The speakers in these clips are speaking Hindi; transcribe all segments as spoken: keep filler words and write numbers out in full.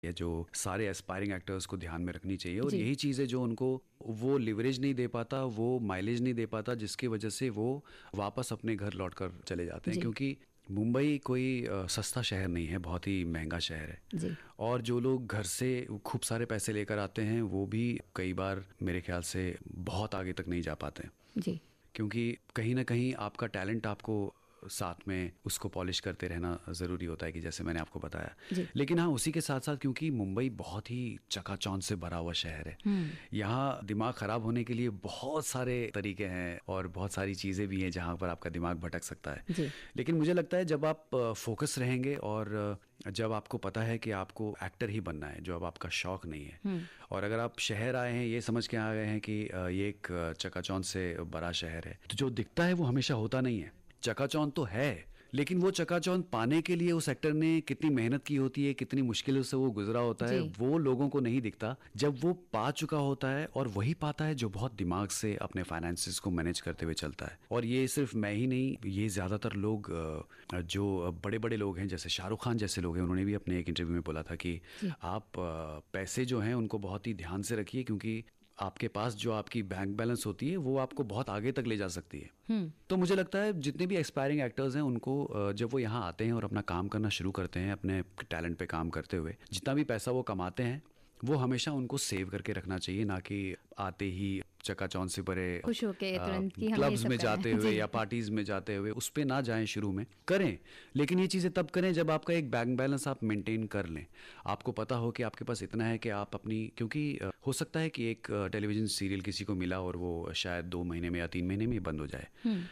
ये जो सारे एस्पायरिंग एक्टर्स को ध्यान में रखनी चाहिए, और जी। यही चीज़ है जो उनको वो लिवरेज नहीं दे पाता, वो माइलेज नहीं दे पाता, जिसकी वजह से वो वापस अपने घर लौट कर चले जाते हैं। जी। क्योंकि मुंबई कोई अ, सस्ता शहर नहीं है, बहुत ही महंगा शहर है। जी। और जो लोग घर से खूब सारे पैसे लेकर आते हैं वो भी कई बार मेरे ख्याल से बहुत आगे तक नहीं जा पाते हैं। जी। क्योंकि कहीं ना कहीं आपका टैलेंट आपको साथ में उसको पॉलिश करते रहना ज़रूरी होता है, कि जैसे मैंने आपको बताया। जी। लेकिन हाँ, उसी के साथ साथ क्योंकि मुंबई बहुत ही चकाचौंध से भरा हुआ शहर है, यहाँ दिमाग ख़राब होने के लिए बहुत सारे तरीके हैं और बहुत सारी चीज़ें भी हैं जहाँ पर आपका दिमाग भटक सकता है। जी। लेकिन मुझे लगता है जब आप फोकस रहेंगे और जब आपको पता है कि आपको एक्टर ही बनना है, जो अब आपका शौक नहीं है, और अगर आप शहर आए हैं ये समझ के आ गए हैं कि अ, ये एक चकाचौंध से बड़ा शहर है, तो जो दिखता है वो हमेशा होता नहीं है। चकाचौंध तो है, लेकिन वो चकाचौंध पाने के लिए उस एक्टर ने कितनी मेहनत की होती है, कितनी मुश्किलों से वो गुजरा होता है, जी। वो लोगों को नहीं दिखता जब वो पा चुका होता है। और वही पाता है जो बहुत दिमाग से अपने फाइनेंसेस को मैनेज करते हुए चलता है। और ये सिर्फ मैं ही नहीं, ये ज़्यादातर लोग अ, जो बड़े बड़े लोग हैं, जैसे शाहरुख खान जैसे लोग हैं, उन्होंने भी अपने एक इंटरव्यू में बोला था कि आप अ, पैसे जो हैं उनको बहुत ही ध्यान से रखिए, क्योंकि आपके पास जो आपकी बैंक बैलेंस होती है वो आपको बहुत आगे तक ले जा सकती है। तो मुझे लगता है जितने भी एक्सपायरिंग एक्टर्स हैं उनको अ, जब वो यहाँ आते हैं और अपना काम करना शुरू करते हैं, अपने टैलेंट पे काम करते हुए जितना भी पैसा वो कमाते हैं वो हमेशा उनको सेव करके रखना चाहिए, ना कि आते ही चकाचौंध से भरे खुश होके अ, तुरंत कि हमने ये क्लब्स सब में करा है। जाते हुए जी। या पार्टीज में जाते हुए उस पे ना जाएं। शुरू में करें, लेकिन ये चीज़ें तब करें जब आपका एक बैंक बैलेंस आप मेंटेन कर लें। आपको पता हो कि आपके पास इतना है कि आप अपनी, क्योंकि अ, हो सकता है कि एक अ, टेलीविजन सीरियल किसी को मिला और वो शायद दो महीने में या तीन महीने में ही बंद हो जाए।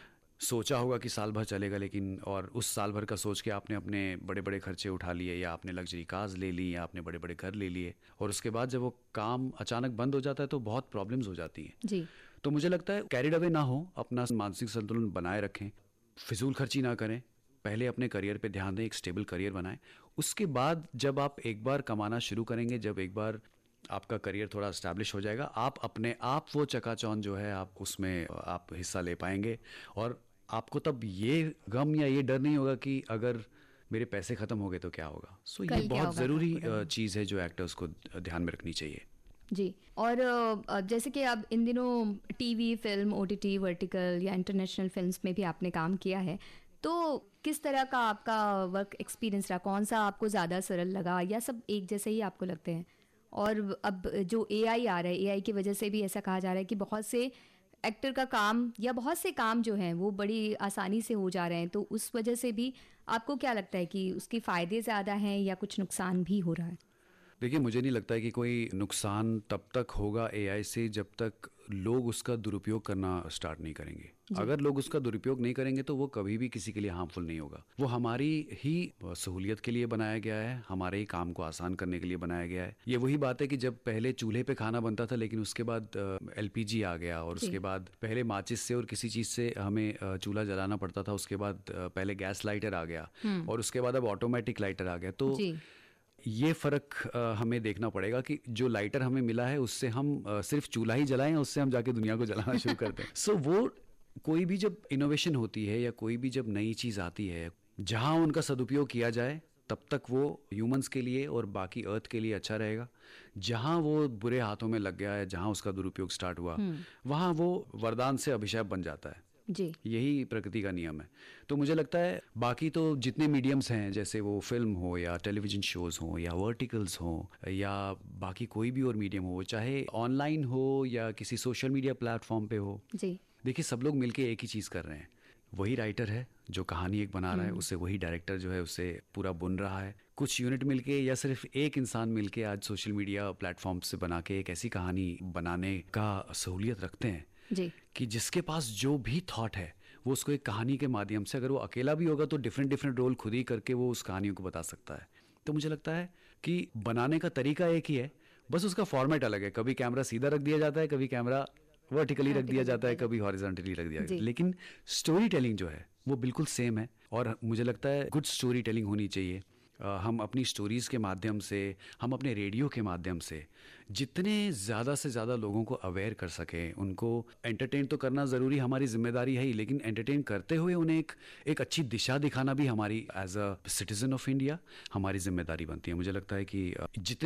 सोचा होगा कि साल भर चलेगा, लेकिन और उस साल भर का सोच के आपने अपने बड़े बड़े खर्चे उठा लिए, या आपने लग्जरी कार्स ले ली, या आपने बड़े बड़े घर ले लिए, और उसके बाद जब वो काम अचानक बंद हो जाता है तो बहुत प्रॉब्लम्स हो जाती हैं। जी। तो मुझे लगता है कैरिड अवे ना हो, अपना मानसिक संतुलन बनाए रखें, फिजूल खर्ची ना करें, पहले अपने करियर पे ध्यान दें, एक स्टेबल करियर बनाएं। उसके बाद जब आप एक बार कमाना शुरू करेंगे, जब एक बार आपका करियर थोड़ा एस्टैब्लिश हो जाएगा, आप अपने आप वो चकाचौंध जो है आप उसमें आप हिस्सा ले पाएंगे। और आपको तब ये गम या ये डर नहीं होगा कि अगर मेरे पैसे ख़त्म हो गए तो क्या होगा। सो ये कल क्या बहुत होगा ज़रूरी आपको डर। चीज़ है जो एक्टर्स को ध्यान में रखनी चाहिए। जी। और अ, जैसे कि अब इन दिनों टीवी, फिल्म, ओटीटी, वर्टिकल या इंटरनेशनल फिल्म्स में भी आपने काम किया है, तो किस तरह का आपका वर्क एक्सपीरियंस रहा? कौन सा आपको ज़्यादा सरल लगा, या सब एक जैसे ही आपको लगते हैं? और अब जो एआई आ रहा है, एआई की वजह से भी ऐसा कहा जा रहा है कि बहुत से एक्टर का काम या बहुत से काम जो हैं वो बड़ी आसानी से हो जा रहे हैं, तो उस वजह से भी आपको क्या लगता है कि उसके फ़ायदे ज़्यादा हैं या कुछ नुकसान भी हो रहा है? देखिए, मुझे नहीं लगता है कि कोई नुकसान तब तक होगा एआई से जब तक लोग उसका दुरुपयोग करना स्टार्ट नहीं करेंगे। अगर लोग उसका दुरुपयोग नहीं करेंगे तो वो कभी भी किसी के लिए हार्मफुल नहीं होगा। वो हमारी ही सहूलियत के लिए बनाया गया है, हमारे ही काम को आसान करने के लिए बनाया गया है। ये वही बात है कि जब पहले चूल्हे पे खाना बनता था, लेकिन उसके बाद एलपीजी आ गया, और उसके बाद पहले माचिस से और किसी चीज़ से हमें अ, चूल्हा जलाना पड़ता था। उसके बाद अ, पहले गैस लाइटर आ गया, और उसके बाद अब ऑटोमेटिक लाइटर आ गया। तो जी। ये फ़र्क अ, हमें देखना पड़ेगा कि जो लाइटर हमें मिला है उससे हम अ, सिर्फ चूल्हा ही जलाएं, उससे हम जाके दुनिया को जलाना शुरू कर दें। सो वो कोई भी जब इनोवेशन होती है या कोई भी जब नई चीज़ आती है, जहां उनका सदुपयोग किया जाए तब तक वो ह्यूमंस के लिए और बाकी अर्थ के लिए अच्छा रहेगा। जहां वो बुरे हाथों में लग गया है, जहां उसका दुरुपयोग स्टार्ट हुआ, वहां वो वरदान से अभिशाप बन जाता है। जी। यही प्रकृति का नियम है। तो मुझे लगता है बाकी तो जितने मीडियम्स हैं, जैसे वो फिल्म हो या टेलीविज़न शोज़ हो या वर्टिकल्स हो या बाकी कोई भी और मीडियम हो, चाहे ऑनलाइन हो या किसी सोशल मीडिया प्लेटफॉर्म पे हो, जी। देखिए सब लोग मिलके एक ही चीज़ कर रहे हैं। वही राइटर है जो कहानी एक बना रहा है, उससे वही डायरेक्टर जो है उससे पूरा बुन रहा है। कुछ यूनिट मिलके या सिर्फ एक इंसान मिलके आज सोशल मीडिया प्लेटफॉर्म से बना के एक ऐसी कहानी बनाने का सहूलियत रखते हैं जी। कि जिसके पास जो भी थॉट है वो उसको एक कहानी के माध्यम से, अगर वो अकेला भी होगा तो डिफरेंट डिफरेंट रोल खुद ही करके वो उस कहानियों को बता सकता है। तो मुझे लगता है कि बनाने का तरीका एक ही है, बस उसका फॉर्मेट अलग है। कभी कैमरा सीधा रख दिया जाता है, कभी कैमरा वर्टिकली रख दिया जाता है, कभी हॉरिजॉन्टली रख दिया जाता है, लेकिन स्टोरी टेलिंग जो है वो बिल्कुल सेम है। और मुझे लगता है गुड स्टोरी टेलिंग होनी चाहिए। अ, हम अपनी स्टोरीज़ के माध्यम से, हम अपने रेडियो के माध्यम से जितने ज़्यादा से ज़्यादा लोगों को अवेयर कर सकें, उनको एंटरटेन तो करना ज़रूरी हमारी जिम्मेदारी है ही, लेकिन एंटरटेन करते हुए उन्हें एक एक अच्छी दिशा दिखाना भी हमारी as a citizen of India हमारी जिम्मेदारी बनती है। मुझे लगता है कि अ, जितने